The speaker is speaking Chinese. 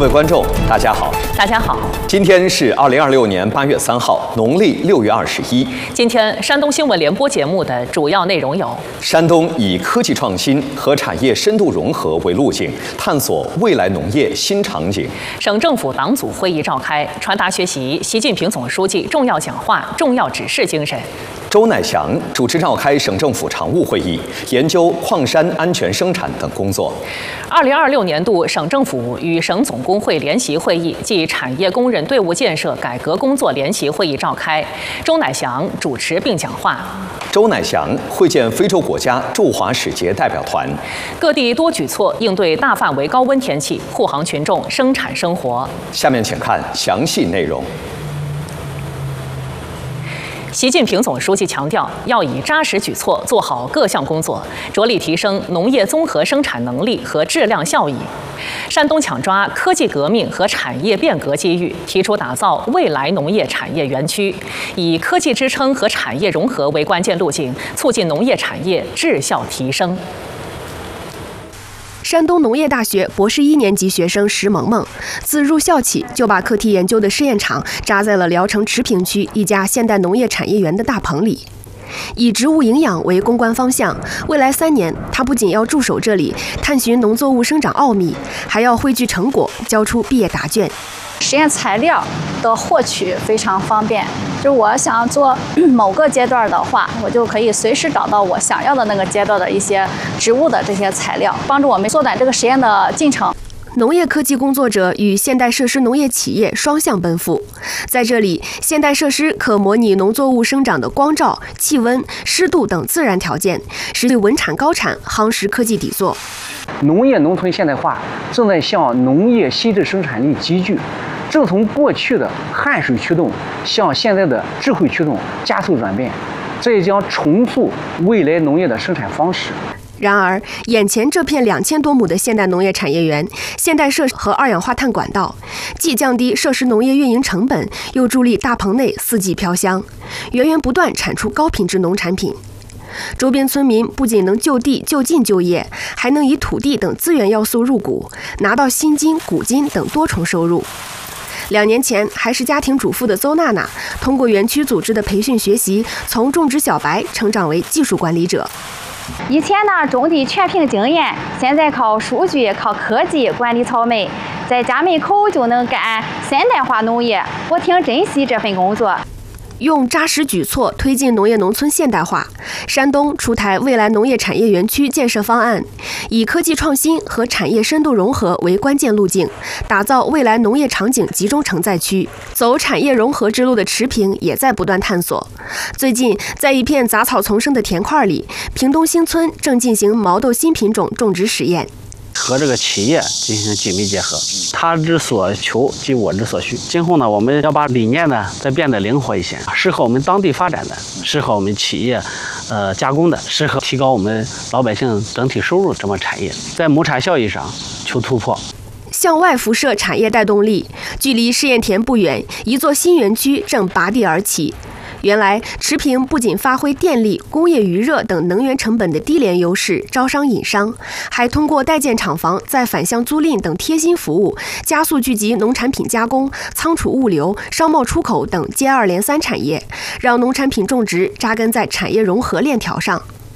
位观众，大家好。 大家好。 今天是2026年8月3号，农历6月21。 今天山东新闻联播节目的主要内容有： 山东以科技创新和产业深度融合为路径，探索未来农业新场景。 省政府党组会议召开，传达学习习近平总书记重要讲话、重要指示精神。 周乃祥主持召开省政府常务会议，研究矿山安全生产等工作。 2026年度省政府与省总工会联席会议暨产业工人队伍建设改革工作联席会议召开，周乃祥主持并讲话。 周乃祥会见非洲国家驻华使节代表团。 各地多举措应对大范围高温天气，护航群众生产生活。 下面请看详细内容。 习近平总书记强调，要以扎实举措做好各项工作，着力提升农业综合生产能力和质量效益。山东抢抓科技革命和产业变革机遇，提出打造未来农业产业园区，以科技支撑和产业融合为关键路径，促进农业产业质效提升。 山东农业大学博士1年级学生石萌萌，自入校起就把课题研究的试验场扎在了聊城池坪区一家现代农业产业园的大棚里。以植物营养为攻关方向，未来3年，他不仅要驻守这里，探寻农作物生长奥秘，还要汇聚成果，交出毕业答卷。 实验材料的获取非常方便，就是我想做某个阶段的话，我就可以随时找到我想要的那个阶段的一些植物的这些材料，帮助我们缩短这个实验的进程。 农业科技工作者与现代设施农业企业双向奔赴，在这里，现代设施可模拟农作物生长的光照、气温、湿度等自然条件，实现稳产高产夯实科技底座。 农业农村现代化正在向农业稀释生产力集聚，正从过去的汗水驱动向现在的智慧驱动加速转变，这也将重塑未来农业的生产方式。 然而，眼前这片2000多亩的现代农业产业园，现代设施和二氧化碳管道，既降低设施农业运营成本，又助力大棚内四季飘香，源源不断产出高品质农产品。周边村民不仅能就地就近就业，还能以土地等资源要素入股，拿到薪金、股金等多重收入。2年前还是家庭主妇的邹娜娜，通过园区组织的培训学习，从种植小白成长为技术管理者。 以前呢，种地全凭经验，现在靠数据、靠科技管理草莓，在家门口就能干现代化农业，我挺珍惜这份工作。 用扎实举措推进农业农村现代化，山东出台未来农业产业园区建设方案，以科技创新和产业深度融合为关键路径，打造未来农业场景集中承载区。走产业融合之路的池坪也在不断探索。最近，在一片杂草丛生的田块里，屏东新村正进行毛豆新品种种植实验。 和这个企业进行紧密结合，他之所求即我之所需。今后呢，我们要把理念呢再变得灵活一些，适合我们当地发展的，适合我们企业加工的，适合提高我们老百姓整体收入这么产业，在亩产效益上求突破。 向外辐射产业带动力，距离试验田不远，一座新园区正拔地而起。原来，池坪不仅发挥电力、工业余热等能源成本的低廉优势，招商引商，还通过代建厂房、再返乡租赁等贴心服务，加速聚集农产品加工、仓储物流、商贸出口等接二连三产业，让农产品种植扎根在产业融合链条上。